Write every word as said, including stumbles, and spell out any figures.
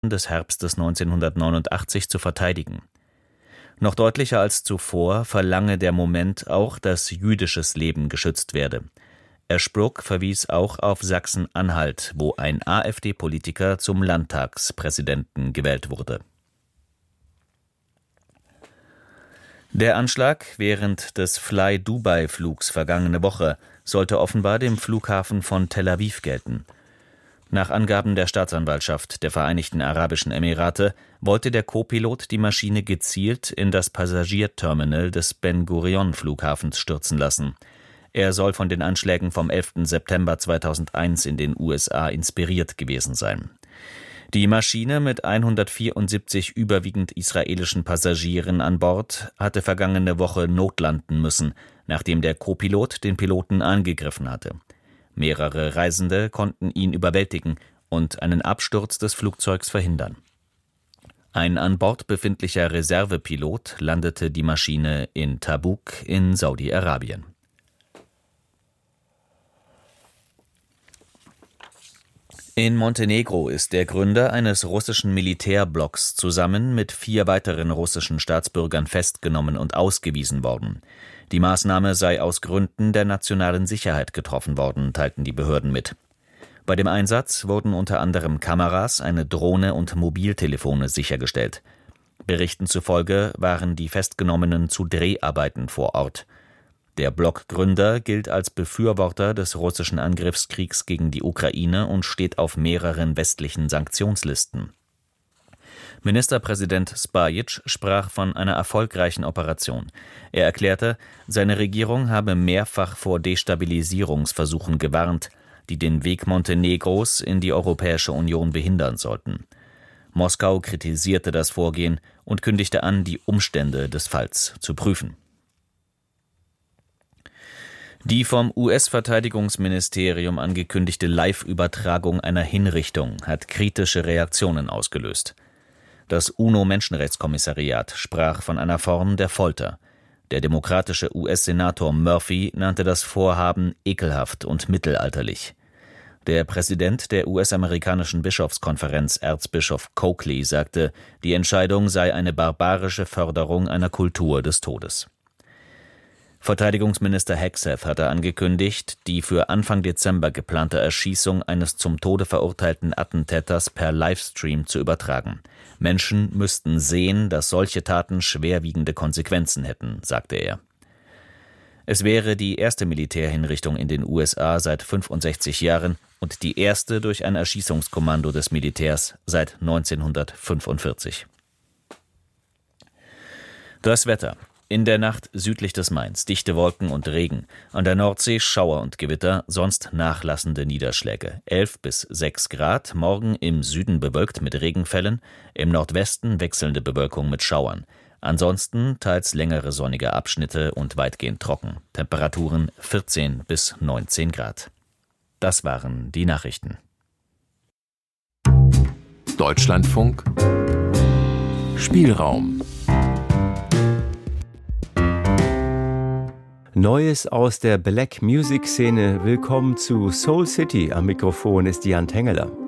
des Herbstes neunzehnhundertneunundachtzig zu verteidigen. Noch deutlicher als zuvor verlange der Moment auch, dass jüdisches Leben geschützt werde. Eschbruck verwies auch auf Sachsen-Anhalt, wo ein AfD-Politiker zum Landtagspräsidenten gewählt wurde. Der Anschlag während des Fly-Dubai-Flugs vergangene Woche sollte offenbar dem Flughafen von Tel Aviv gelten. Nach Angaben der Staatsanwaltschaft der Vereinigten Arabischen Emirate wollte der Co-Pilot die Maschine gezielt in das Passagierterminal des Ben-Gurion-Flughafens stürzen lassen. Er soll von den Anschlägen vom elften September zweitausendeins in den U S A inspiriert gewesen sein. Die Maschine mit hundertvierundsiebzig überwiegend israelischen Passagieren an Bord hatte vergangene Woche notlanden müssen, nachdem der Co-Pilot den Piloten angegriffen hatte. Mehrere Reisende konnten ihn überwältigen und einen Absturz des Flugzeugs verhindern. Ein an Bord befindlicher Reservepilot landete die Maschine in Tabuk in Saudi-Arabien. In Montenegro ist der Gründer eines russischen Militärblocks zusammen mit vier weiteren russischen Staatsbürgern festgenommen und ausgewiesen worden. Die Maßnahme sei aus Gründen der nationalen Sicherheit getroffen worden, teilten die Behörden mit. Bei dem Einsatz wurden unter anderem Kameras, eine Drohne und Mobiltelefone sichergestellt. Berichten zufolge waren die Festgenommenen zu Dreharbeiten vor Ort. Der Blockgründer gilt als Befürworter des russischen Angriffskriegs gegen die Ukraine und steht auf mehreren westlichen Sanktionslisten. Ministerpräsident Spajic sprach von einer erfolgreichen Operation. Er erklärte, seine Regierung habe mehrfach vor Destabilisierungsversuchen gewarnt, die den Weg Montenegros in die Europäische Union behindern sollten. Moskau kritisierte das Vorgehen und kündigte an, die Umstände des Falls zu prüfen. Die vom U S-Verteidigungsministerium angekündigte Live-Übertragung einer Hinrichtung hat kritische Reaktionen ausgelöst. Das UNO-Menschenrechtskommissariat sprach von einer Form der Folter. Der demokratische U S-Senator Murphy nannte das Vorhaben ekelhaft und mittelalterlich. Der Präsident der U S-amerikanischen Bischofskonferenz, Erzbischof Coakley, sagte, die Entscheidung sei eine barbarische Förderung einer Kultur des Todes. Verteidigungsminister Hegseth hatte angekündigt, die für Anfang Dezember geplante Erschießung eines zum Tode verurteilten Attentäters per Livestream zu übertragen. Menschen müssten sehen, dass solche Taten schwerwiegende Konsequenzen hätten, sagte er. Es wäre die erste Militärhinrichtung in den U S A seit fünfundsechzig Jahren und die erste durch ein Erschießungskommando des Militärs seit neunzehnhundertfünfundvierzig. Das Wetter. In der Nacht südlich des Mains dichte Wolken und Regen, an der Nordsee Schauer und Gewitter, sonst nachlassende Niederschläge. elf bis sechs Grad, morgen im Süden bewölkt mit Regenfällen, im Nordwesten wechselnde Bewölkung mit Schauern. Ansonsten teils längere sonnige Abschnitte und weitgehend trocken. Temperaturen vierzehn bis neunzehn Grad. Das waren die Nachrichten. Deutschlandfunk Spielraum. Neues aus der Black Music Szene. Willkommen zu Soul City. Am Mikrofon ist Jan Tengeler.